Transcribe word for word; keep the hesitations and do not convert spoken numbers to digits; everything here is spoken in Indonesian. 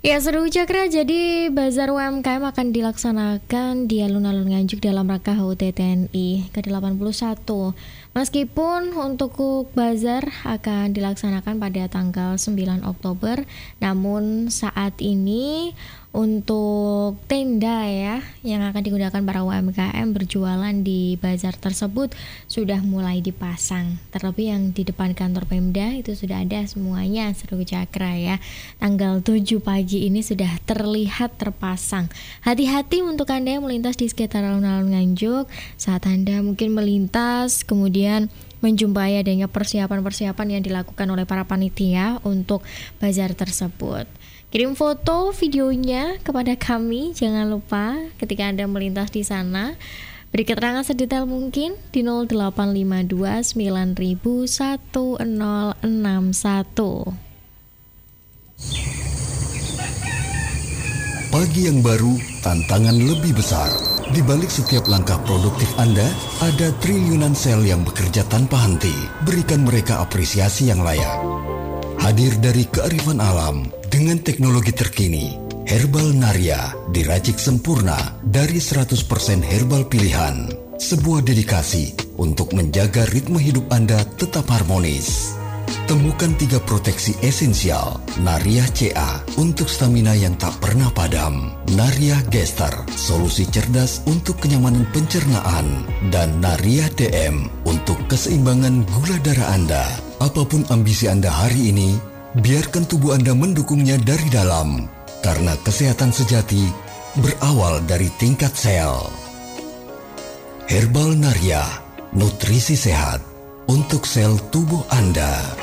Ya, seru Cakra. Jadi Bazar U M K M akan dilaksanakan di alun-alun Nganjuk dalam rangka H U T T N I ke delapan puluh satu. Meskipun untuk Bazar akan dilaksanakan pada tanggal sembilan Oktober, namun saat ini untuk tenda ya yang akan digunakan para U M K M berjualan di bazar tersebut sudah mulai dipasang. Terlebih yang di depan kantor Pemda itu sudah ada semuanya, Seru Cakra ya. Tanggal tujuh pagi ini sudah terlihat terpasang. Hati-hati untuk Anda yang melintas di sekitar alun-alun Nganjuk saat Anda mungkin melintas kemudian menjumpai adanya persiapan-persiapan yang dilakukan oleh para panitia untuk bazar tersebut. Kirim foto videonya kepada kami, jangan lupa ketika Anda melintas di sana. Beri keterangan sedetail mungkin di nol delapan lima dua sembilan nol satu nol enam satu. Pagi yang baru, tantangan lebih besar. Di balik setiap langkah produktif Anda, ada triliunan sel yang bekerja tanpa henti. Berikan mereka apresiasi yang layak. Hadir dari kearifan alam dengan teknologi terkini, Herbal Narya diracik sempurna dari seratus persen herbal pilihan. Sebuah dedikasi untuk menjaga ritme hidup Anda tetap harmonis. Temukan tiga proteksi esensial Narya C A untuk stamina yang tak pernah padam, Narya Gester, solusi cerdas untuk kenyamanan pencernaan, dan Narya D M untuk keseimbangan gula darah Anda. Apapun ambisi Anda hari ini, biarkan tubuh Anda mendukungnya dari dalam, karena kesehatan sejati berawal dari tingkat sel. Herbal Narya, nutrisi sehat untuk sel tubuh Anda.